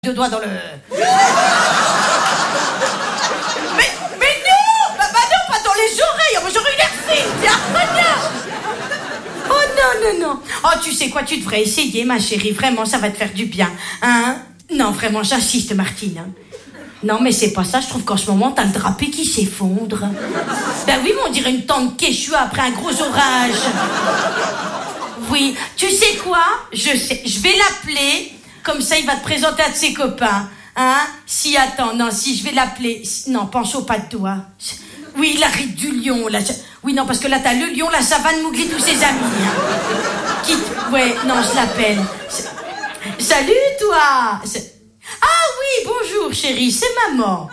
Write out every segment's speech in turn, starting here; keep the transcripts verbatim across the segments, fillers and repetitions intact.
deux doigts dans le... mais, mais non bah, bah non, pas dans les oreilles. Moi, j'aurais eu l'air fine. Oh non, non, non. Oh, tu sais quoi, tu devrais essayer, ma chérie. Vraiment, ça va te faire du bien. Hein? Non, vraiment, j'insiste, Martine. Non, mais c'est pas ça. Je trouve qu'en ce moment, t'as le drapé qui s'effondre. Ben oui, mais on dirait une tante Quechua après un gros orage. Oui, tu sais quoi? Je sais. Je vais l'appeler... Comme ça, il va te présenter à de ses copains. Hein? Si, attends, non, si, je vais l'appeler... Non, pense au pas de doigt. Oui, la ride du lion, là. Oui, non, parce que là, t'as le lion, la savane, Mowgli, tous ses amis. Hein. Qui... Ouais, non, je l'appelle. Salut, toi. Ah oui, bonjour, chérie, c'est maman.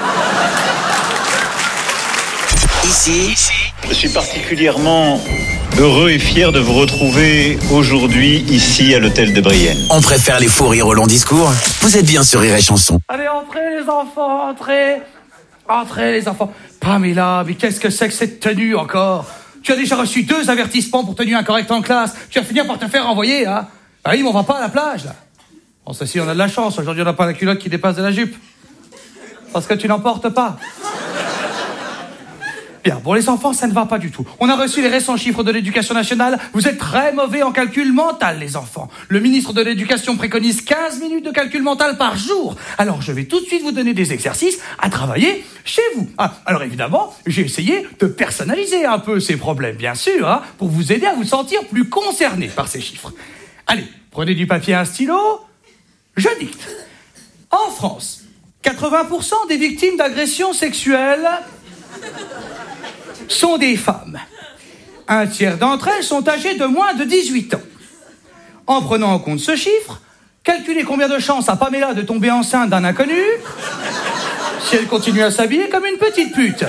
Ici, je suis particulièrement heureux et fier de vous retrouver aujourd'hui ici à l'hôtel de Brienne. On préfère les faux rires au long discours. Vous êtes bien sur Rire et Chanson. Allez, entrez les enfants, entrez. Entrez les enfants. Pamela, mais qu'est-ce que c'est que cette tenue encore? Tu as déjà reçu deux avertissements pour tenue incorrecte en classe. Tu vas finir par te faire renvoyer, hein? Bah oui, mais on va pas à la plage, là. Bon, ça si, on a de la chance. Aujourd'hui, on n'a pas la culotte qui dépasse de la jupe. Parce que tu n'en portes pas. Bien, pour les enfants, ça ne va pas du tout. On a reçu les récents chiffres de l'éducation nationale. Vous êtes très mauvais en calcul mental, les enfants. Le ministre de l'Éducation préconise quinze minutes de calcul mental par jour. Alors, je vais tout de suite vous donner des exercices à travailler chez vous. Ah, alors évidemment, j'ai essayé de personnaliser un peu ces problèmes, bien sûr, hein, pour vous aider à vous sentir plus concerné par ces chiffres. Allez, prenez du papier et un stylo. Je dicte. En France, quatre-vingts pour cent des victimes d'agressions sexuelles sont des femmes. Un tiers d'entre elles sont âgées de moins de dix-huit ans. En prenant en compte ce chiffre, calculez combien de chances a Pamela de tomber enceinte d'un inconnu si elle continue à s'habiller comme une petite pute.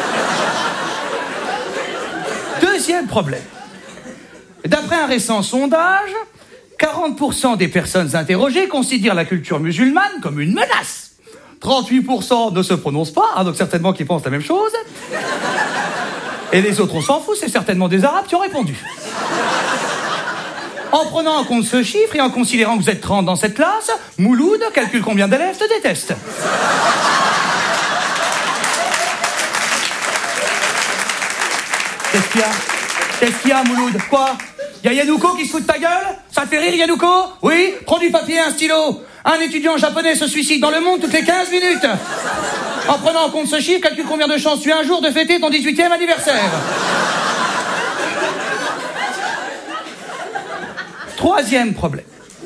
Deuxième problème. D'après un récent sondage, quarante pour cent des personnes interrogées considèrent la culture musulmane comme une menace. trente-huit pour cent ne se prononcent pas, hein, donc certainement qu'ils pensent la même chose. Et les autres, on s'en fout, c'est certainement des Arabes qui ont répondu. En prenant en compte ce chiffre et en considérant que vous êtes trente dans cette classe, Mouloud calcule combien d'élèves te détestent. Qu'est-ce qu'il y a? Qu'est-ce qu'il y a, Mouloud? Quoi? Y'a Yanouko qui se fout de ta gueule? Ça te fait rire, Yanouko? Oui? Prends du papier et un stylo. Un étudiant japonais se suicide dans le monde toutes les quinze minutes. En prenant en compte ce chiffre, calcule combien de chances tu as un jour de fêter ton dix-huitième anniversaire. Troisième problème.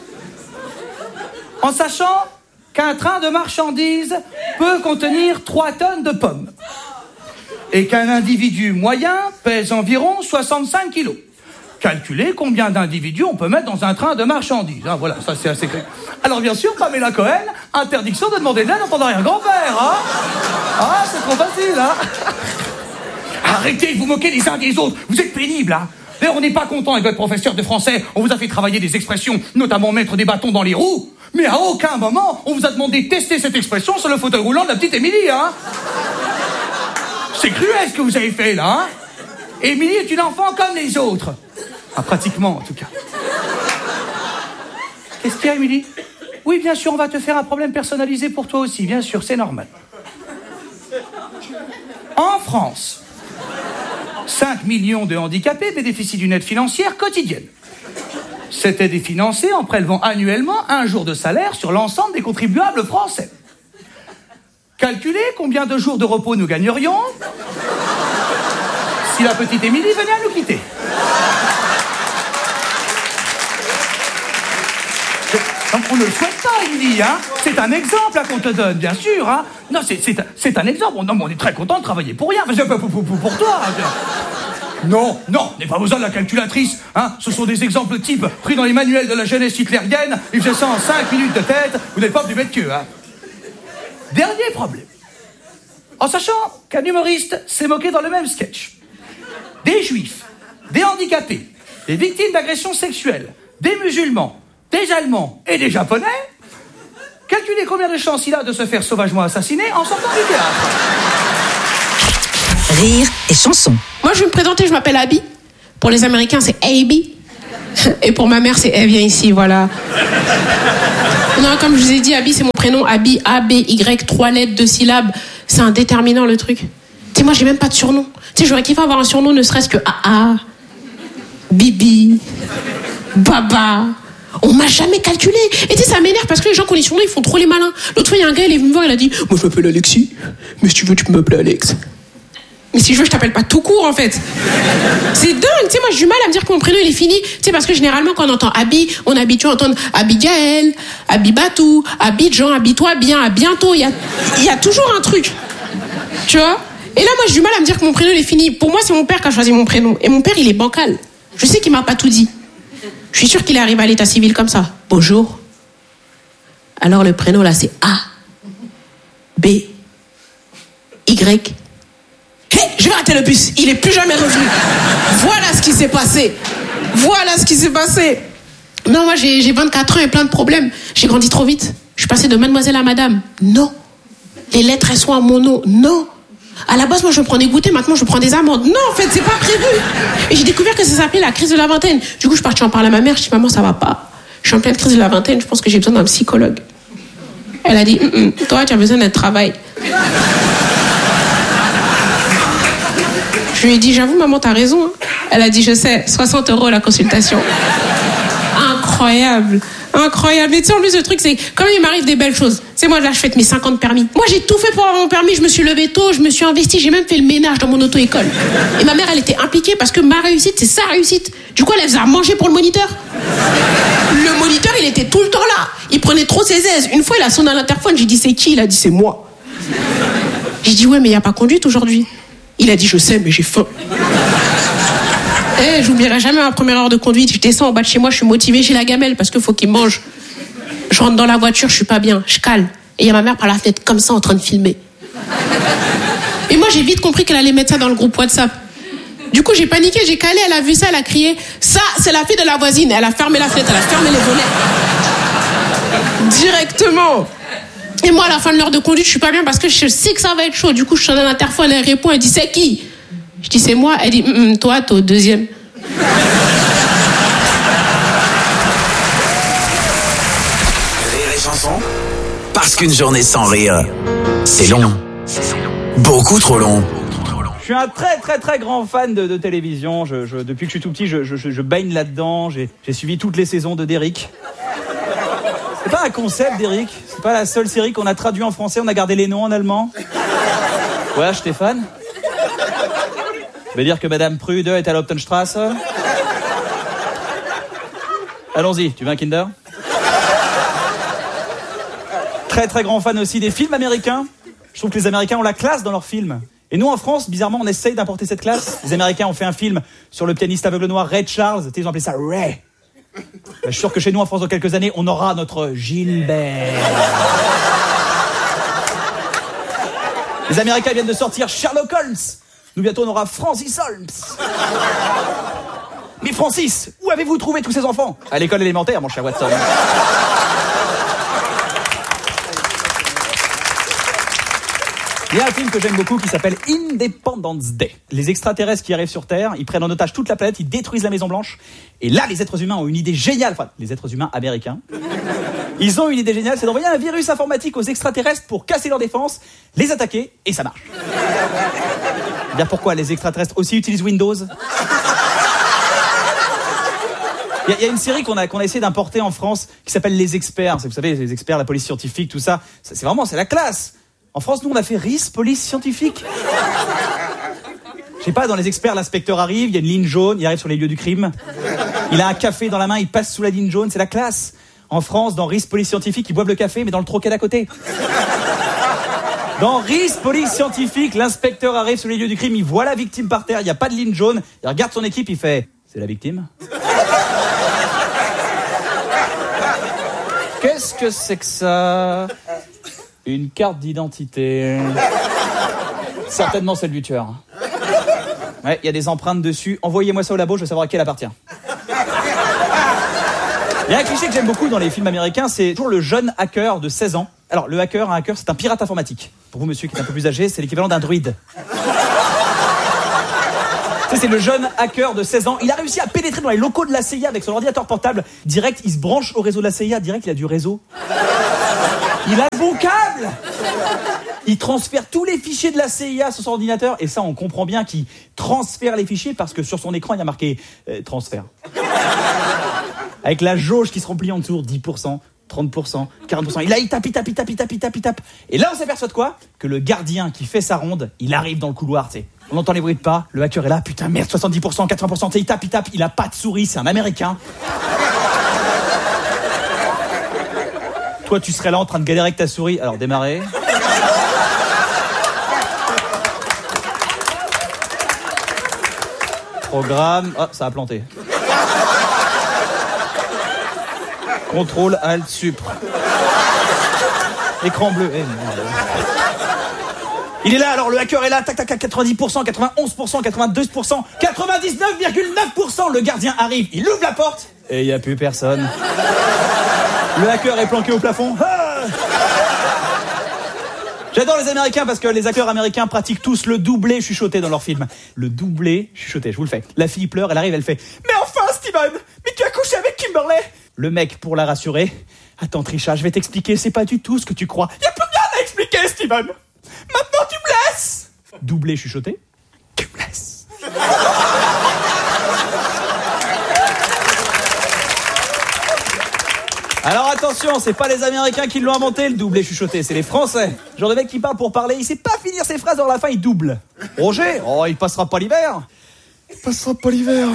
En sachant qu'un train de marchandises peut contenir trois tonnes de pommes et qu'un individu moyen pèse environ soixante-cinq kilos. Calculez combien d'individus on peut mettre dans un train de marchandises. Hein, voilà, ça c'est assez clair. Alors bien sûr, Pamela Cohen, interdiction de demander de l'aide en ton arrière-grand-père. Hein. Ah, c'est trop facile, hein. Arrêtez de vous moquer les uns des autres. Vous êtes pénibles, hein. D'ailleurs, on n'est pas content avec votre professeur de français. On vous a fait travailler des expressions, notamment mettre des bâtons dans les roues. Mais à aucun moment, on vous a demandé de tester cette expression sur le fauteuil roulant de la petite Émilie, hein. C'est cruel ce que vous avez fait, là, hein. Émilie est une enfant comme les autres. Ah, pratiquement, en tout cas. Qu'est-ce qu'il y a, Émilie? Oui, bien sûr, on va te faire un problème personnalisé pour toi aussi, bien sûr, c'est normal. En France, cinq millions de handicapés bénéficient d'une aide financière quotidienne. Cette aide est financée en prélevant annuellement un jour de salaire sur l'ensemble des contribuables français. Calculez combien de jours de repos nous gagnerions si la petite Émilie venait à nous quitter. On ne le souhaite pas, Émilie, hein. C'est un exemple qu'on te donne, bien sûr, hein. Non, c'est, c'est, c'est un exemple. Non, mais on est très content de travailler pour rien. Pour, pour, pour, pour toi. Non, non, n'est pas besoin de la calculatrice, hein. Ce sont des exemples types pris dans les manuels de la jeunesse hitlérienne. Il fait ça en cinq minutes de tête. Vous n'êtes pas plus bête qu'eux, hein. Dernier problème. En sachant qu'un humoriste s'est moqué dans le même sketch des juifs, des handicapés, des victimes d'agressions sexuelles, des musulmans, des Allemands et des Japonais, calculez combien de chances il a de se faire sauvagement assassiner en sortant du théâtre. Rire et Chanson. Moi, je vais me présenter, je m'appelle Abby. Pour les Américains, c'est Abby. Et pour ma mère, c'est « Eh, viens ici, voilà ». Non, comme je vous ai dit, Abby, c'est mon prénom. Abby, A B Y, trois lettres, deux syllabes. C'est un déterminant, le truc. Tu sais, moi, j'ai même pas de surnom. Tu sais, j'aurais kiffé avoir un surnom, ne serait-ce que A A, Bibi, Baba. On m'a jamais calculé. Et tu sais, ça m'énerve parce que les gens qui ont les surnoms, ils font trop les malins. L'autre fois, il y a un gars, il est venu me voir, il a dit « Moi, je m'appelle Alexis, mais si tu veux, tu peux m'appeler Alex. » Mais si je veux, je t'appelle pas tout court, en fait. C'est dingue. Tu sais, moi, j'ai du mal à me dire que mon prénom, il est fini. Tu sais, parce que généralement, quand on entend Abby, on est habitué à entendre Abigail, Abibatou, Abidjan, Abitois, bien, à bientôt. Il y a, il y a toujours un truc. Tu vois? Et là, moi, j'ai du mal à me dire que mon prénom, il est fini. Pour moi, c'est mon père qui a choisi mon prénom. Et mon père, il est bancal. Je sais qu'il m'a pas tout dit. Je suis sûre qu'il est arrivé à l'état civil comme ça. Bonjour. Alors, le prénom, là, c'est A, B, Y. Hé, hey, je vais arrêter le bus. Il est plus jamais revenu. Voilà ce qui s'est passé. Voilà ce qui s'est passé. Non, moi, j'ai, j'ai vingt-quatre ans et plein de problèmes. J'ai grandi trop vite. Je suis passée de mademoiselle à madame. Non. Les lettres, elles sont à mon nom. Non. À la base, moi, je me prends des goûters. Maintenant, je prends des amendes. Non, en fait, c'est pas prévu. Et j'ai découvert que ça s'appelait la crise de la vingtaine. Du coup, je suis partie en parler à ma mère. Je dis, maman, ça va pas. Je suis en pleine crise de la vingtaine. Je pense que j'ai besoin d'un psychologue. Elle a dit, toi, tu as besoin d'un travail. Je lui ai dit, j'avoue, maman, t'as raison. Elle a dit, je sais, soixante euros la consultation. Incroyable. Incroyable. Mais tu sais, en plus, le truc, c'est quand même, il m'arrive des belles choses. Tu sais, moi, là, je fête mes cinquante permis. Moi, j'ai tout fait pour avoir mon permis. Je me suis levée tôt, je me suis investie, j'ai même fait le ménage dans mon auto-école. Et ma mère, elle était impliquée parce que ma réussite, c'est sa réussite. Du coup, elle faisait à manger pour le moniteur. Le moniteur, il était tout le temps là. Il prenait trop ses aises. Une fois, il a sonné à l'interphone. J'ai dit, c'est qui? Il a dit, c'est moi. J'ai dit, ouais, mais il n'y a pas conduite aujourd'hui. Il a dit, je sais, mais j'ai faim. Eh, hey, j'oublierai jamais ma première heure de conduite. Je descends en bas de chez moi, je suis motivée, j'ai la gamelle parce qu'il faut qu'il mange. Je rentre dans la voiture, je suis pas bien, je cale. Et il y a ma mère par la fenêtre comme ça en train de filmer. Et moi, j'ai vite compris qu'elle allait mettre ça dans le groupe WhatsApp. Du coup, j'ai paniqué, j'ai calé, elle a vu ça, elle a crié « Ça, c'est la fille de la voisine !» Elle a fermé la fenêtre, elle a fermé les volets. Directement. Et moi, à la fin de l'heure de conduite, je suis pas bien parce que je sais que ça va être chaud. Du coup, je sonne à l'interphone, elle répond, elle dit « C'est qui ?» Je dis, c'est moi. Elle dit, mm, toi, t'es au deuxième. Rire et chanson. Parce qu'une journée sans rire, c'est long. Beaucoup trop long. Je suis un très très très grand fan de, de télévision. Je, je, depuis que je suis tout petit, je, je, je baigne là-dedans. J'ai, j'ai suivi toutes les saisons de Derrick. C'est pas un concept, Derrick. C'est pas la seule série qu'on a traduit en français. On a gardé les noms en allemand. Ouais, Stéphane. Ça veut dire que Madame Prude est à l'Optenstrasse. Allons-y, tu veux un Kinder? Très très grand fan aussi des films américains. Je trouve que les Américains ont la classe dans leurs films. Et nous en France, bizarrement, on essaye d'importer cette classe. Les Américains ont fait un film sur le pianiste aveugle noir Ray Charles. Ils ont appelé ça Ray. Ben, je suis sûr que chez nous en France, dans quelques années, on aura notre Gilbert. Les Américains viennent de sortir Sherlock Holmes. Nous, bientôt, on aura Francis Holmes. Mais Francis, où avez-vous trouvé tous ces enfants? À l'école élémentaire, mon cher Watson. Il y a un film que j'aime beaucoup qui s'appelle Independence Day. Les extraterrestres qui arrivent sur Terre, ils prennent en otage toute la planète, ils détruisent la Maison Blanche. Et là, les êtres humains ont une idée géniale. Enfin, les êtres humains américains. Ils ont une idée géniale, c'est d'envoyer un virus informatique aux extraterrestres pour casser leur défense, les attaquer, et ça marche. Bien pourquoi les extraterrestres aussi utilisent Windows? Il y, y a une série qu'on a, qu'on a essayé d'importer en France qui s'appelle Les Experts. Vous savez, les experts, la police scientifique, tout ça. C'est, c'est vraiment, c'est la classe. En France, nous, on a fait R I S, police scientifique. Je sais pas, dans Les Experts, l'inspecteur arrive, il y a une ligne jaune, il arrive sur les lieux du crime. Il a un café dans la main, il passe sous la ligne jaune, c'est la classe. En France, dans R I S, police scientifique, ils boivent le café, mais dans le troquet d'à côté. Dans R I S, police scientifique, l'inspecteur arrive sur les lieux du crime, il voit la victime par terre, il n'y a pas de ligne jaune, il regarde son équipe, il fait « C'est la victime ?» Qu'est-ce que c'est que ça? Une carte d'identité. Certainement celle du tueur. Ouais, il y a des empreintes dessus. Envoyez-moi ça au labo, je veux savoir à qui elle appartient. Il y a un cliché que j'aime beaucoup dans les films américains, c'est toujours le jeune hacker de seize ans. Alors, le hacker, un hacker, c'est un pirate informatique. Pour vous, monsieur qui est un peu plus âgé, c'est l'équivalent d'un druide. Tu sais, c'est le jeune hacker de seize ans. Il a réussi à pénétrer dans les locaux de la C I A avec son ordinateur portable. Direct, il se branche au réseau de la C I A. Direct, il a du réseau. Il a le bon câble. Il transfère tous les fichiers de la C I A sur son ordinateur. Et ça, on comprend bien qu'il transfère les fichiers parce que sur son écran, il y a marqué euh, transfert. Avec la jauge qui se remplit en dessous, dix pour cent, trente pour cent, quarante pour cent. Et là, il tape, il tape, il tape, il tape, il tape, il tape. Et là, on s'aperçoit de quoi ? Que le gardien qui fait sa ronde, il arrive dans le couloir, tu sais. On entend les bruits de pas, le hacker est là, putain, merde, soixante-dix pour cent, quatre-vingts pour cent, il tape, il tape, il a pas de souris, c'est un Américain. Toi, tu serais là en train de galérer avec ta souris. Alors, démarrer. Programme. Oh, ça a planté. Contrôle, Alt, Supr. Écran bleu. Eh, merde. Il est là, alors le hacker est là, tac, tac, tac, quatre-vingt-dix pour cent, quatre-vingt-onze pour cent, quatre-vingt-deux pour cent, quatre-vingt-dix-neuf virgule neuf pour cent. Le gardien arrive, il ouvre la porte et il n'y a plus personne. Le hacker est planqué au plafond. Ah, j'adore les Américains parce que les hackers américains pratiquent tous le doublé chuchoté dans leurs films. Le doublé chuchoté, je vous le fais. La fille pleure, elle arrive, elle fait « Mais enfin, Steven, mais tu as couché avec Kimberly !» Le mec, pour la rassurer, « Attends, Trisha, je vais t'expliquer, c'est pas du tout ce que tu crois. Y a plus rien à expliquer, Steven. Maintenant, tu me laisses !» Doublé chuchoté. « Tu me laisses. » Alors attention, c'est pas les Américains qui l'ont inventé, le doublé chuchoté, c'est les Français. Genre le mec qui parle pour parler, il sait pas finir ses phrases, dans la fin il double. Roger, oh il passera pas l'hiver. Il passera pas l'hiver.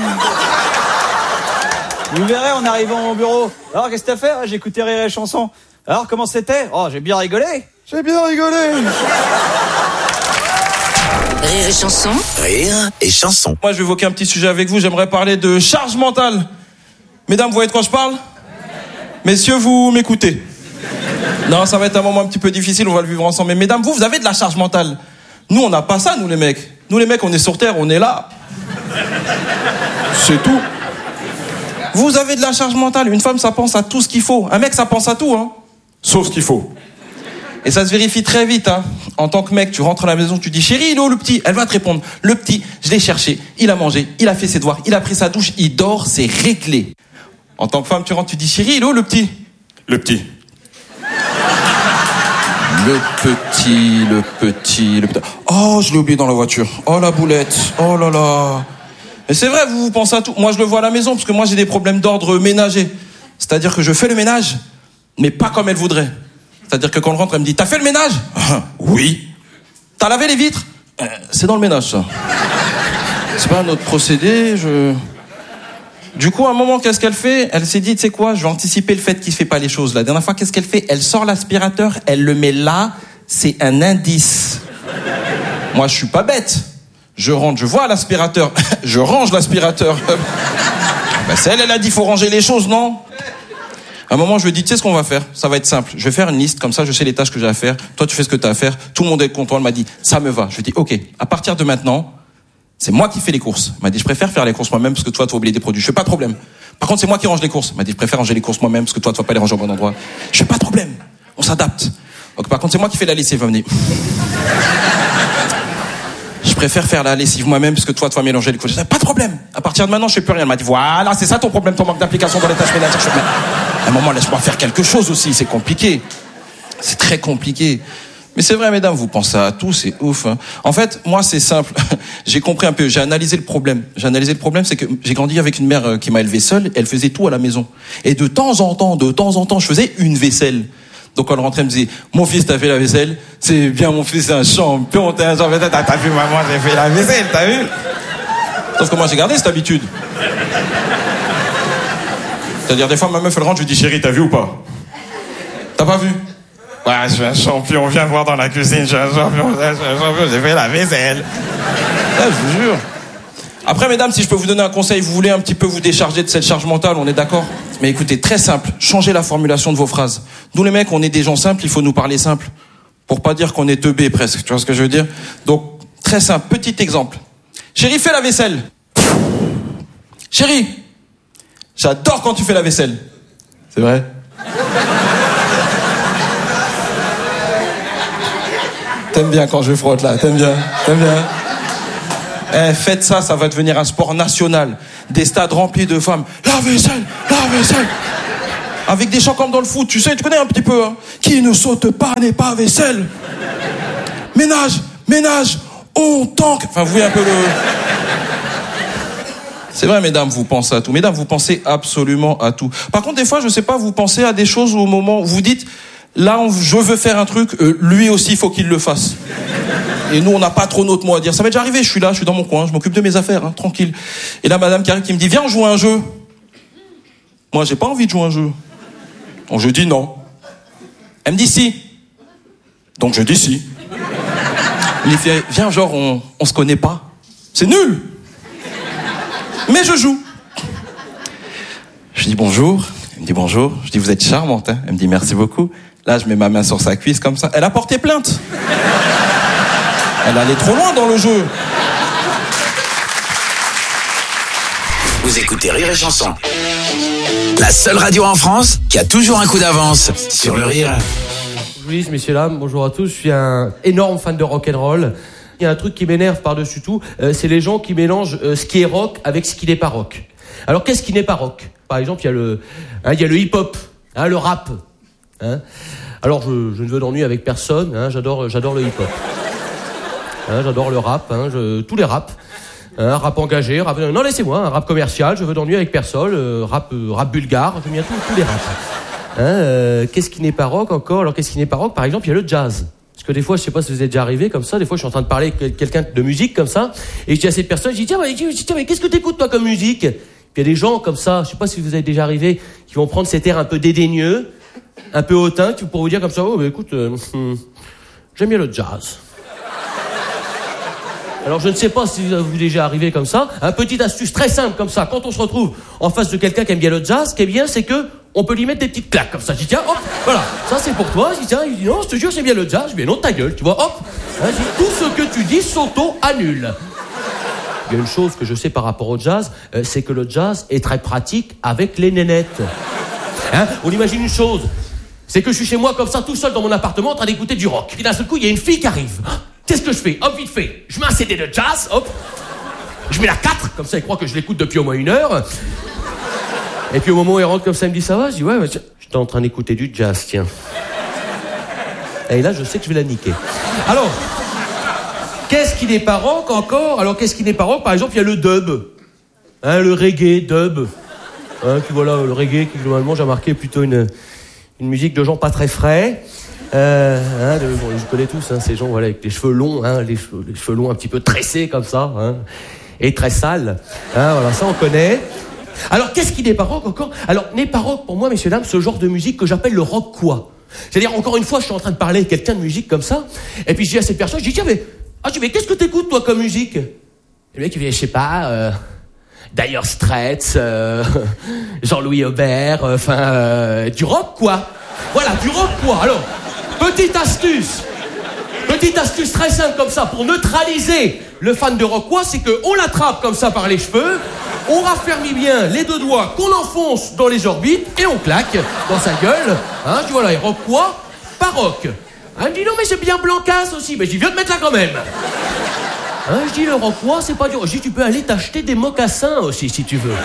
Vous verrez en arrivant au bureau. Alors qu'est-ce que t'as fait ? J'ai écouté Rire et Chanson. Alors comment c'était ? Oh j'ai bien rigolé. J'ai bien rigolé. Rire et Chanson. Rire et Chanson. Moi je vais évoquer un petit sujet avec vous, j'aimerais parler de charge mentale. Mesdames, vous voyez de quoi je parle ? Messieurs, vous m'écoutez. Non, ça va être un moment un petit peu difficile, on va le vivre ensemble. Mais mesdames, vous, vous avez de la charge mentale. Nous, on n'a pas ça, nous les mecs. Nous les mecs, on est sur Terre, on est là. C'est tout. Vous avez de la charge mentale. Une femme, ça pense à tout ce qu'il faut. Un mec, ça pense à tout, hein. Sauf ce qu'il faut. Et ça se vérifie très vite, hein. En tant que mec, tu rentres à la maison, tu dis « Chérie, il est où le petit ?» Elle va te répondre « Le petit, je l'ai cherché, il a mangé, il a fait ses devoirs, il a pris sa douche, il dort, c'est réglé. » En tant que femme, tu rentres, tu dis « Chérie, il est où le petit ?» Le petit. Le petit, le petit, le petit. Oh, je l'ai oublié dans la voiture. Oh, la boulette. Oh là là. Mais c'est vrai, vous, vous pensez à tout. Moi, je le vois à la maison, parce que moi, j'ai des problèmes d'ordre ménager. C'est-à-dire que je fais le ménage, mais pas comme elle voudrait. C'est-à-dire que quand elle rentre, elle me dit « T'as fait le ménage ?»« Oui. »« T'as lavé les vitres ?»« euh, C'est dans le ménage, ça. C'est pas un autre procédé, je... » Du coup, à un moment, qu'est-ce qu'elle fait ? Elle s'est dit, tu sais quoi, je vais anticiper le fait qu'il ne fait pas les choses. La dernière fois, qu'est-ce qu'elle fait ? Elle sort l'aspirateur, elle le met là, c'est un indice. Moi, je suis pas bête. Je rentre, je vois l'aspirateur, je range l'aspirateur. Ben, c'est elle, elle a dit, il faut ranger les choses, non ? À un moment, je lui ai dit, tu sais ce qu'on va faire ? Ça va être simple. Je vais faire une liste, comme ça, je sais les tâches que j'ai à faire. Toi, tu fais ce que tu as à faire. Tout le monde est content. Elle m'a dit, ça me va. Je lui ai dit, ok, à partir de maintenant... C'est moi qui fais les courses. Elle m'a dit, je préfère faire les courses moi-même parce que toi, tu vas oublier des produits. Je fais pas de problème. Par contre, c'est moi qui range les courses. Elle m'a dit, je préfère ranger les courses moi-même parce que toi, tu vas pas les ranger au bon endroit. Je fais pas de problème. On s'adapte. Donc, par contre, c'est moi qui fais la lessive. Venez. Je préfère faire la lessive moi-même parce que toi, tu vas mélanger les courses. Je dis, pas de problème. À partir de maintenant, je fais plus rien. Elle m'a dit, voilà, c'est ça ton problème, ton manque d'application dans les tâches ménagères. Je fais, à un moment, laisse-moi faire quelque chose aussi. C'est compliqué. C'est très compliqué. Mais c'est vrai, mesdames, vous pensez à tout, c'est ouf. Hein. En fait, moi, c'est simple. J'ai compris un peu, j'ai analysé le problème. J'ai analysé le problème, c'est que j'ai grandi avec une mère qui m'a élevé seule, elle faisait tout à la maison. Et de temps en temps, de temps en temps, je faisais une vaisselle. Donc quand elle rentrait, elle me disait, mon fils, t'as fait la vaisselle ? C'est bien, mon fils, c'est un champion, t'es un champion, t'as, t'as vu, maman, j'ai fait la vaisselle, t'as vu ? Sauf que moi, j'ai gardé cette habitude. C'est-à-dire, des fois, ma meuf, elle rentre, je lui dis, chérie, t'as vu ou pas ? T'as pas vu ? Ouais, je suis un champion, viens voir dans la cuisine, je suis un champion, je suis un champion, j'ai fait la vaisselle. Ouais, je vous jure. Après, mesdames, si je peux vous donner un conseil, vous voulez un petit peu vous décharger de cette charge mentale, on est d'accord ? Mais écoutez, très simple, changez la formulation de vos phrases. Nous, les mecs, on est des gens simples, il faut nous parler simple. Pour pas dire qu'on est teubé presque, tu vois ce que je veux dire ? Donc, très simple, petit exemple. Chérie, fais la vaisselle. Chérie, j'adore quand tu fais la vaisselle. C'est vrai ? T'aimes bien quand je frotte là, t'aimes bien, t'aimes bien. Eh, faites ça, ça va devenir un sport national. Des stades remplis de femmes. La vaisselle, la vaisselle. Avec des chants comme dans le foot, tu sais, tu connais un petit peu, hein. Qui ne saute pas n'est pas vaisselle. Ménage, ménage, on tank. Enfin, vous voyez un peu le... C'est vrai, mesdames, vous pensez à tout. Mesdames, vous pensez absolument à tout. Par contre, des fois, je sais pas, vous pensez à des choses au moment où vous dites, là, on, je veux faire un truc, euh, lui aussi, il faut qu'il le fasse. Et nous, on n'a pas trop notre mot à dire. Ça m'est déjà arrivé, je suis là, je suis dans mon coin, je m'occupe de mes affaires, hein, tranquille. Et là, madame qui arrive, qui me dit, viens, on joue à un jeu. Moi, j'ai pas envie de jouer à un jeu. Donc, je dis non. Elle me dit si. Donc, je dis si. Il fait, viens, genre, on, on se connaît pas. C'est nul. Mais je joue. Je dis bonjour. Elle me dit bonjour. Je dis, vous êtes charmante, hein. Elle me dit merci beaucoup. Là, je mets ma main sur sa cuisse comme ça. Elle a porté plainte. Elle allait trop loin dans le jeu. Vous écoutez Rire et Chanson. La seule radio en France qui a toujours un coup d'avance sur le rire. Oui, messieurs, dames, bonjour à tous. Je suis un énorme fan de rock'n'roll. Il y a un truc qui m'énerve par-dessus tout, euh, c'est les gens qui mélangent euh, ce qui est rock avec ce qui n'est pas rock. Alors, qu'est-ce qui n'est pas rock ? Par exemple, il y a le, hein, il y a le hip-hop, hein, le rap. Hein. Alors, je, je ne veux d'ennui avec personne. Hein, j'adore, j'adore le hip-hop. Hein, j'adore le rap, hein, je, tous les raps. Hein, rap engagé, rap, non laissez-moi, un rap commercial, je veux d'ennui avec personne, euh, rap, euh, rap bulgare, j'aime bien tous, tous les raps. Hein, euh, qu'est-ce qui n'est pas rock encore ? Alors qu'est-ce qui n'est pas rock ? Par exemple, il y a le jazz. Parce que des fois, je sais pas si vous êtes déjà arrivé comme ça, des fois je suis en train de parler avec quelqu'un de musique comme ça, et je dis à cette personne, je dis tiens, mais, tiens, mais qu'est-ce que t'écoutes toi comme musique ? Puis il y a des gens comme ça, je sais pas si vous êtes déjà arrivé, qui vont prendre cet air un peu dédaigneux, un peu hautain, pour vous dire comme ça, oh bah écoute, euh, hmm, j'aime bien le jazz. Alors je ne sais pas si vous êtes déjà arrivé comme ça. Un petite astuce très simple comme ça. Quand on se retrouve en face de quelqu'un qui aime bien le jazz, ce qui est bien, c'est que on peut lui mettre des petites claques comme ça. Je dis tiens, hop, voilà, ça c'est pour toi. Je dis tiens, il dit non, je te jure, j'aime bien le jazz. Je dis non, ta gueule, tu vois, hop. Hein, je dis, tout ce que tu dis s'auto-annule. Il y a une chose que je sais par rapport au jazz, euh, c'est que le jazz est très pratique avec les nénettes. Hein, on imagine une chose, c'est que je suis chez moi comme ça, tout seul dans mon appartement, en train d'écouter du rock. Et d'un seul coup, il y a une fille qui arrive. Qu'est-ce que je fais ? Hop, vite fait. Je mets un C D de jazz, hop. Je mets la quatre, comme ça, il croit que je l'écoute depuis au moins une heure. Et puis au moment où elle rentre comme ça, elle me dit ça va ? Je dis ouais, mais j'étais en train d'écouter du jazz, tiens. Et là, je sais que je vais la niquer. Alors, qu'est-ce qui n'est pas rock encore ? Alors, qu'est-ce qui n'est pas rock ? Par exemple, il y a le dub. Hein, le reggae, dub. Hein, puis voilà, le reggae, qui globalement, j'ai remarqué plutôt une, une musique de gens pas très frais. Euh, hein, de, bon, je connais tous hein, ces gens voilà, avec les cheveux longs, hein, les, cheveux, les cheveux longs un petit peu tressés comme ça, hein, et très sales. Hein, voilà, ça on connaît. Alors qu'est-ce qui n'est pas rock encore ? Alors n'est pas rock pour moi, messieurs dames, ce genre de musique que j'appelle le rock quoi ? C'est-à-dire encore une fois, je suis en train de parler avec quelqu'un de musique comme ça, et puis je dis à cette personne, je dis tiens mais, ah, je dis, mais qu'est-ce que t'écoutes toi comme musique ? Et le mec il dit je sais pas. Euh... Dire Straits, euh, Jean-Louis Aubert, enfin euh, euh, du rock quoi. Voilà, du rock quoi. Alors, petite astuce, petite astuce très simple comme ça pour neutraliser le fan de rock quoi, c'est que on l'attrape comme ça par les cheveux, on raffermit bien les deux doigts, qu'on enfonce dans les orbites et on claque dans sa gueule. Hein, tu vois là, et rock quoi, pas rock. Hein, il me dit non mais c'est bien Blancas aussi, mais je dis viens te mettre là quand même. Hein, je dis le rock quoi, c'est pas dur. Je dis tu peux aller t'acheter des mocassins aussi si tu veux.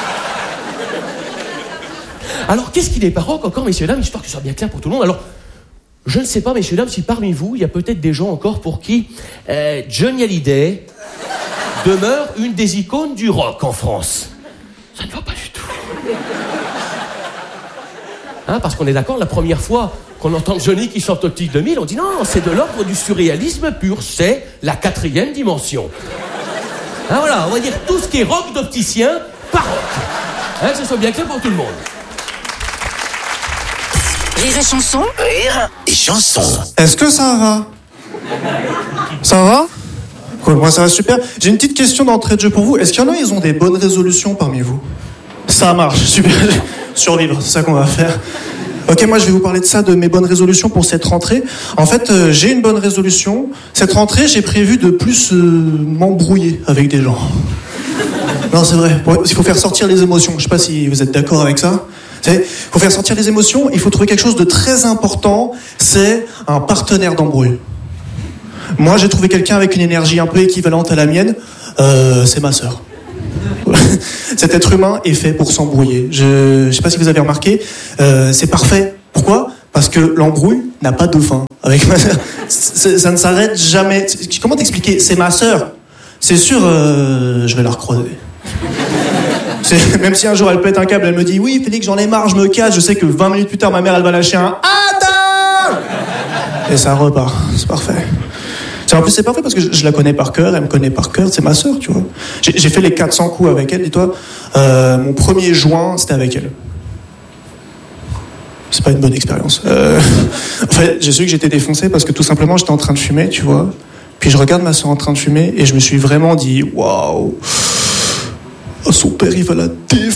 Alors qu'est-ce qui n'est pas rock encore, messieurs dames, histoire que ce soit bien clair pour tout le monde. Alors je ne sais pas, messieurs dames, si parmi vous il y a peut-être des gens encore pour qui euh, Johnny Hallyday demeure une des icônes du rock en France. Ça ne va pas du tout. Hein, parce qu'on est d'accord, la première fois qu'on entend Johnny qui chante Optique deux mille, on dit non, c'est de l'ordre du surréalisme pur, c'est la quatrième dimension. Hein, voilà, on va dire tout ce qui est rock d'opticien, pas rock. Hein, que ce soit bien clair pour tout le monde. Rire et chanson. Rire et chanson. Est-ce que ça va ? Ça va ? Cool, moi ça va super. J'ai une petite question d'entrée de jeu pour vous. Est-ce qu'il y en a, ils ont des bonnes résolutions parmi vous ? Ça marche, super. Survivre, c'est ça qu'on va faire. Ok, moi je vais vous parler de ça, de mes bonnes résolutions pour cette rentrée. En fait, euh, j'ai une bonne résolution. Cette rentrée, j'ai prévu de plus euh, m'embrouiller avec des gens. Non, c'est vrai. Il faut faire sortir les émotions. Je sais pas si vous êtes d'accord avec ça. Il faut faire sortir les émotions. Il faut trouver quelque chose de très important. C'est un partenaire d'embrouille. Moi, j'ai trouvé quelqu'un avec une énergie un peu équivalente à la mienne. Euh, c'est ma sœur. cet être humain est fait pour s'embrouiller. Je ne sais pas si vous avez remarqué, euh, c'est parfait. Pourquoi ? Parce que l'embrouille n'a pas de fin. Avec ma sœur, ça ne s'arrête jamais. Comment t'expliquer ? C'est ma sœur. C'est sûr, euh, je vais la recroiser. C'est, même si un jour elle pète un câble, elle me dit « Oui, Félix, j'en ai marre, je me casse. » Je sais que vingt minutes plus tard, ma mère, elle va lâcher un « Attends !» Et ça repart. C'est parfait. C'est, en plus, c'est parfait parce que je, je la connais par cœur, elle me connaît par cœur. C'est ma sœur, tu vois. J'ai, j'ai fait les quatre cents coups avec elle, dis-toi. Euh, mon premier joint, c'était avec elle. C'est pas une bonne expérience. Euh, en fait, j'ai su que j'étais défoncé parce que tout simplement, j'étais en train de fumer, tu vois. Puis je regarde ma soeur en train de fumer et je me suis vraiment dit « Waouh, oh, son père, il va la défoncer. »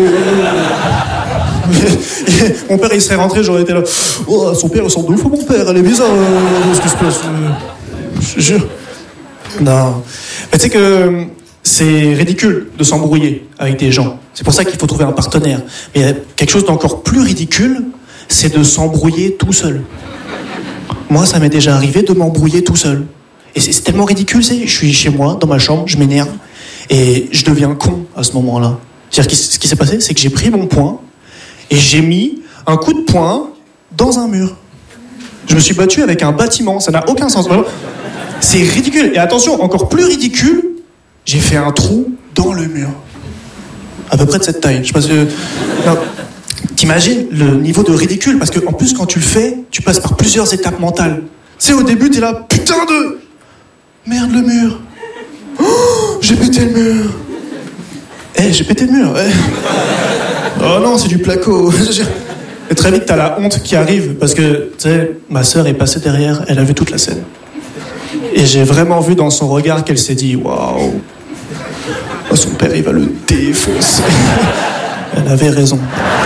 Mon père, il serait rentré, j'aurais été là « Oh, son père, il ressemble de ouf à mon père, elle est bizarre, euh, ce qui se passe. Euh, je te jure. » Non. Mais tu sais que c'est ridicule de s'embrouiller avec des gens. C'est pour ça qu'il faut trouver un partenaire. Mais il y a quelque chose d'encore plus ridicule, c'est de s'embrouiller tout seul. Moi, ça m'est déjà arrivé de m'embrouiller tout seul. Et c'est, c'est tellement ridicule, c'est, je suis chez moi, dans ma chambre, je m'énerve, et je deviens con à ce moment-là. C'est-à-dire, ce qui s'est passé, c'est que j'ai pris mon poing, et j'ai mis un coup de poing dans un mur. Je me suis battu avec un bâtiment, ça n'a aucun sens. C'est ridicule. Et attention, encore plus ridicule, j'ai fait un trou dans le mur. À peu près de cette taille. Je sais pas si... Non. T'imagines le niveau de ridicule, parce qu'en plus, quand tu le fais, tu passes par plusieurs étapes mentales. Tu sais, au début, t'es là, putain de... Merde, le mur. Oh, j'ai pété le mur. Eh, hey, j'ai pété le mur, ouais. Oh non, c'est du placo. Et très vite, t'as la honte qui arrive, parce que, tu sais, ma sœur est passée derrière, elle a vu toute la scène. Et j'ai vraiment vu dans son regard qu'elle s'est dit, waouh, oh, son père, il va le défoncer. Elle avait raison.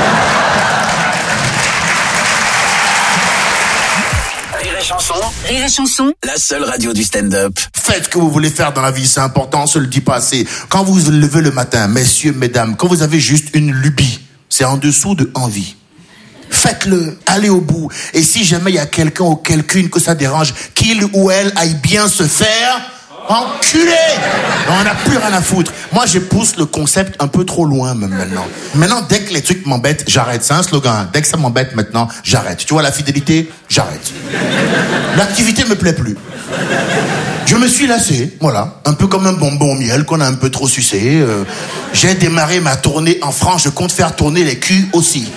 Rire et chanson. Rire et chanson. La seule radio du stand-up. Faites ce que vous voulez faire dans la vie, c'est important, on se le dit pas assez. Quand vous vous levez le matin, messieurs, mesdames, quand vous avez juste une lubie, c'est en dessous de envie. Faites-le, allez au bout. Et si jamais il y a quelqu'un ou quelqu'une que ça dérange, qu'il ou elle aille bien se faire enculé. On n'a plus rien à foutre. Moi, je pousse le concept un peu trop loin même maintenant. Maintenant, dès que les trucs m'embêtent, j'arrête. C'est un slogan. Dès que ça m'embête maintenant, j'arrête. Tu vois, la fidélité, j'arrête. L'activité me plaît plus. Je me suis lassé, voilà. Un peu comme un bonbon au miel qu'on a un peu trop sucé. Euh, j'ai démarré ma tournée en France. Je compte faire tourner les culs aussi.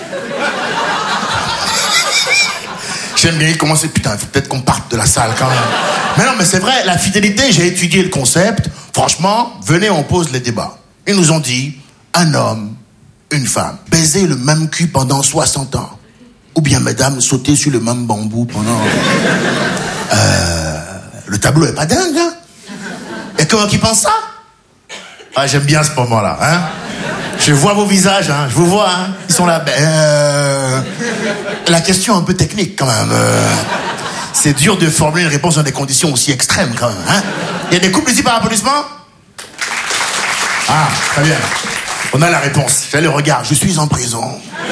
J'aime bien commencer, putain, il faut peut-être qu'on parte de la salle quand même. Mais non, mais c'est vrai, la fidélité, j'ai étudié le concept. Franchement, venez, on pose les débats. Ils nous ont dit, un homme, une femme, baiser le même cul pendant soixante ans. Ou bien, mesdames, sauter sur le même bambou pendant... Euh, le tableau est pas dingue, hein? Et comment qui pense ça? Ah, j'aime bien ce moment-là, hein? Je vois vos visages, hein, je vous vois, hein. Ils sont là. Ben, euh... La question est un peu technique, quand même. Euh... C'est dur de formuler une réponse dans des conditions aussi extrêmes, quand même, hein. Il y a des couples ici par applaudissement? Ah, très bien. On a la réponse. J'ai le regard. Je suis en prison.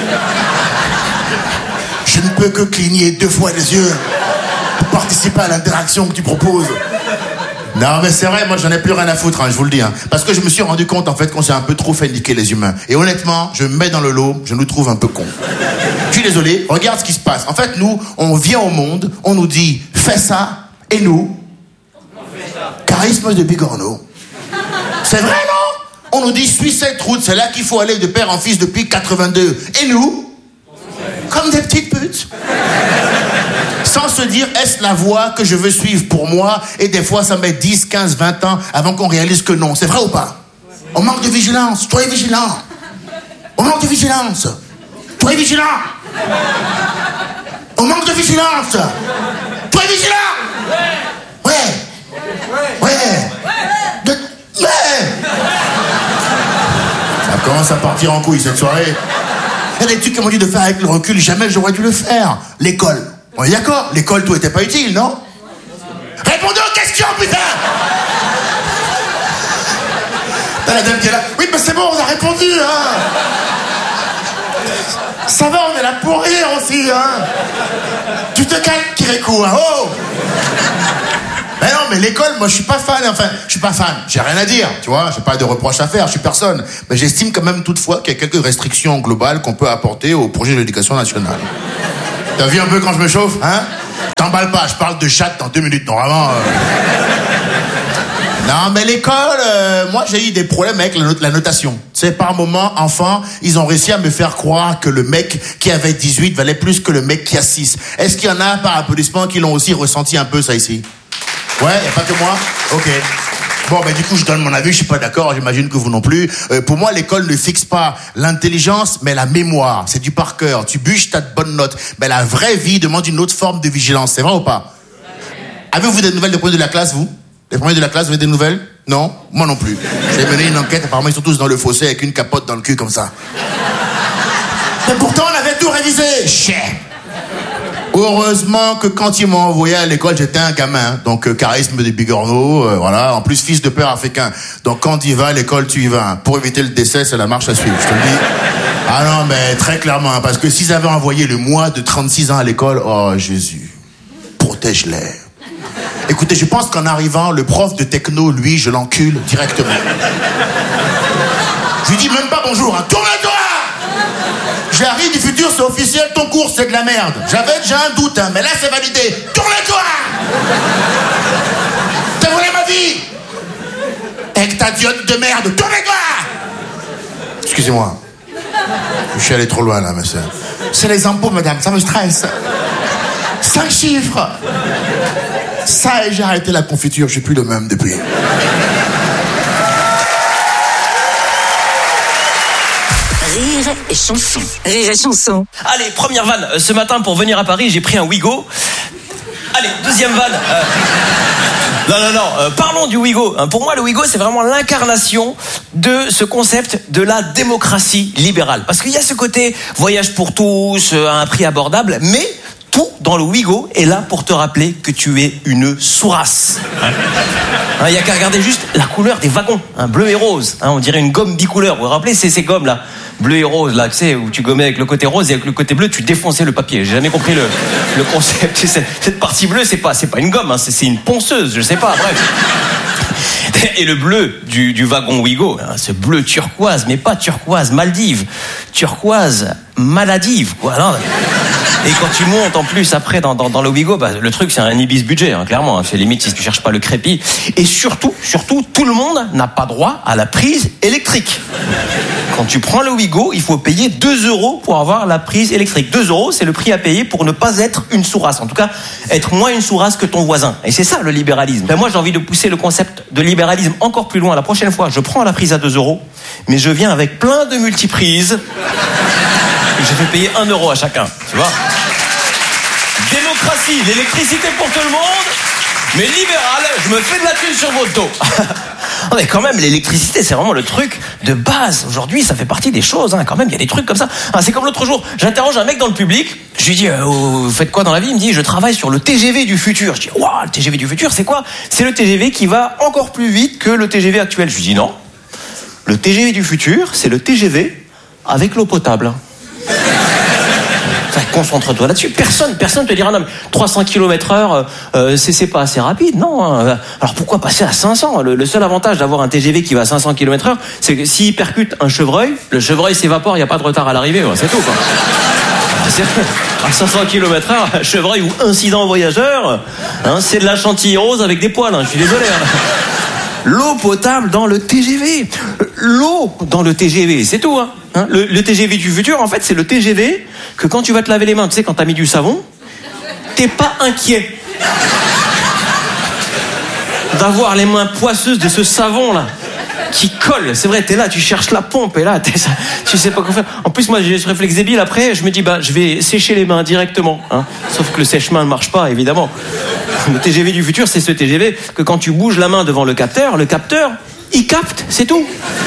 Je ne peux que cligner deux fois les yeux pour participer à l'interaction que tu proposes. Non, mais c'est vrai, moi, j'en ai plus rien à foutre, hein, je vous le dis. Hein, parce que je me suis rendu compte, en fait, qu'on s'est un peu trop fait niquer les humains. Et honnêtement, je me mets dans le lot, je nous trouve un peu cons. Je suis désolé, regarde ce qui se passe. En fait, nous, on vient au monde, on nous dit, fais ça, et nous, charisme de Bigorneau. C'est vrai, non? On nous dit, suis cette route, c'est là qu'il faut aller de père en fils depuis quatre-vingt-deux. Et nous, comme des petites putes. Sans se dire, est-ce la voie que je veux suivre pour moi? Et des fois, ça met dix, quinze, vingt ans avant qu'on réalise que non. C'est vrai ou pas? On manque de vigilance. Soyez vigilant. On manque de vigilance. Soyez vigilant. On manque de vigilance. Soyez vigilant. Ouais. Ouais. De... Ouais. Ça commence à partir en couille cette soirée. Il y a des trucs qu'on m'a dit de faire avec le recul. Jamais j'aurais dû le faire. L'école. On est d'accord, l'école, tout était pas utile, non? Répondez aux questions, putain! T'as la dame qui est là. Oui, mais c'est bon, on a répondu, hein! Ça va, on est là pour rire aussi, hein! Tu te calmes, Kirikou, hein? Oh! Mais non, mais l'école, moi, je suis pas fan. Enfin, je suis pas fan. J'ai rien à dire, tu vois. J'ai pas de reproches à faire. Je suis personne. Mais j'estime quand même toutefois qu'il y a quelques restrictions globales qu'on peut apporter au projet de l'éducation nationale. T'as vu un peu quand je me chauffe, hein? T'emballes pas. Je parle de chatte dans deux minutes. Non, vraiment. Euh... Non, mais l'école, euh, moi, j'ai eu des problèmes avec la, not- la notation. Tu sais, par moment, enfant, ils ont réussi à me faire croire que le mec qui avait dix-huit valait plus que le mec qui a six. Est-ce qu'il y en a, par applaudissement, qui l'ont aussi ressenti un peu, ça, ici? Ouais, y a pas que moi? Ok. Bon, ben du coup, je donne mon avis, je suis pas d'accord, j'imagine que vous non plus. Euh, pour moi, l'école ne fixe pas l'intelligence, mais la mémoire. C'est du par cœur. Tu bûches, t'as de bonnes notes. Mais la vraie vie demande une autre forme de vigilance. C'est vrai ou pas? Avez-vous des nouvelles des premiers de la classe, vous? Les premiers de la classe, vous avez des nouvelles? Non? Moi non plus. J'ai mené une enquête, apparemment ils sont tous dans le fossé avec une capote dans le cul comme ça. Mais pourtant, on avait tout révisé. Chais. Heureusement que quand ils m'ont envoyé à l'école, j'étais un gamin. Donc, euh, charisme des bigorneaux, euh, voilà. En plus, fils de père africain. Donc, quand tu y vas à l'école, tu y vas. Pour éviter le décès, c'est la marche à suivre, je te le dis. Ah non, mais très clairement, hein, parce que s'ils avaient envoyé le moi de trente-six ans à l'école, oh Jésus, protège-les. Écoutez, je pense qu'en arrivant, le prof de techno, lui, je l'encule directement. Je lui dis même pas bonjour, hein. Tourne-toi! J'arrive du futur, c'est officiel, ton cours, c'est de la merde. J'avais déjà un doute, hein, mais là, c'est validé. Tourne-toi! T'as volé ma vie! Avec ta diote de merde, tourne-toi! Excusez-moi. Je suis allé trop loin, là, monsieur. C'est les impôts, madame, ça me stresse. Cinq chiffres! Ça, et j'ai arrêté la confiture, je suis plus le même depuis. Rire et chanson. Rire et chanson. Allez, première vanne. Euh, ce matin, pour venir à Paris, j'ai pris un Ouigo. Allez, deuxième vanne. Euh... Non, non, non. Euh, parlons du Ouigo. Hein, pour moi, le Ouigo, c'est vraiment l'incarnation de ce concept de la démocratie libérale. Parce qu'il y a ce côté voyage pour tous, euh, à un prix abordable, mais tout dans le Ouigo est là pour te rappeler que tu es une sourasse. Il hein, n'y a qu'à regarder juste la couleur des wagons, hein, bleu et rose. Hein, on dirait une gomme bicouleur. Vous vous rappelez, c'est ces gommes là, bleu et rose, là, tu sais, où tu gommais avec le côté rose et avec le côté bleu, tu défonçais le papier. J'ai jamais compris le, le concept. Cette partie bleue, c'est pas, c'est pas une gomme, hein, c'est, c'est une ponceuse, je sais pas. Bref. Et le bleu du, du wagon Ouigo, hein, ce bleu turquoise, mais pas turquoise Maldives, turquoise maladive, quoi. Non, et quand tu montes en plus après dans, dans, dans le Ouigo, bah, le truc c'est un ibis budget, hein, clairement. Hein, c'est limite si tu cherches pas le crépi. Et surtout, surtout, tout le monde n'a pas droit à la prise électrique. Quand tu prends le Ouigo, il faut payer deux euros pour avoir la prise électrique. deux euros, c'est le prix à payer pour ne pas être une sourasse. En tout cas, être moins une sourasse que ton voisin. Et c'est ça le libéralisme. Ben, moi, j'ai envie de pousser le concept de libéralisme encore plus loin. La prochaine fois, je prends la prise à deux euros, mais je viens avec plein de multiprises. Et je fais payer un euro à chacun, tu vois. Démocratie, l'électricité pour tout le monde, mais libéral, je me fais de la thune sur votre dos. Mais quand même, l'électricité, c'est vraiment le truc de base. Aujourd'hui, ça fait partie des choses, hein. Quand même, il y a des trucs comme ça. Ah, c'est comme l'autre jour, j'interroge un mec dans le public, je lui dis, euh, vous faites quoi dans la vie? Il me dit, je travaille sur le T G V du futur. Je dis, waouh, le T G V du futur, c'est quoi? C'est le T G V qui va encore plus vite que le T G V actuel. Je lui dis, non. Le T G V du futur, c'est le T G V avec l'eau potable. Concentre-toi là-dessus. Personne, personne te dira non, mais trois cents kilomètres heure, euh, c'est, c'est pas assez rapide, non. Hein. Alors pourquoi passer à cinq cents? le, le seul avantage d'avoir un T G V qui va à cinq cents kilomètres heure, c'est que s'il percute un chevreuil, le chevreuil s'évapore, il n'y a pas de retard à l'arrivée, ouais, c'est tout, quoi. C'est, à cinq cents kilomètres heure, un chevreuil ou incident voyageur, hein, c'est de la chantilly rose avec des poils, hein, je suis désolé. Hein. L'eau potable dans le T G V. L'eau dans le T G V, c'est tout, hein. Hein, le, le T G V du futur, en fait, c'est le T G V que quand tu vas te laver les mains, tu sais, quand t'as mis du savon, t'es pas inquiet d'avoir les mains poisseuses de ce savon-là qui colle. C'est vrai, t'es là, tu cherches la pompe, et là, t'es, tu sais pas quoi faire. En plus, moi, j'ai ce réflexe débile. Après, je me dis, bah, je vais sécher les mains directement. Hein. Sauf que le sèche-main ne marche pas, évidemment. Le T G V du futur, c'est ce T G V que quand tu bouges la main devant le capteur, le capteur, il capte, c'est tout.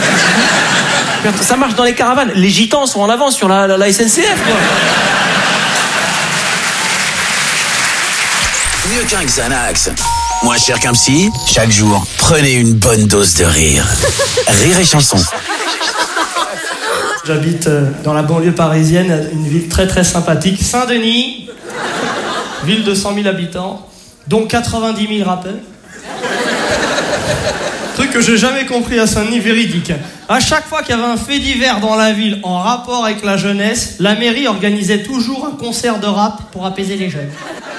Ça marche dans les caravanes. Les gitans sont en avance sur la, la, la S N C F, quoi. Mieux qu'un Xanax. Moins cher qu'un psy, chaque jour, prenez une bonne dose de rire. Rire et chanson. J'habite dans la banlieue parisienne, une ville très très sympathique. Saint-Denis, ville de cent mille habitants, dont quatre-vingt-dix mille rappeurs. Truc que j'ai jamais compris à Saint-Denis, véridique. À chaque fois qu'il y avait un fait divers dans la ville en rapport avec la jeunesse, la mairie organisait toujours un concert de rap pour apaiser les jeunes.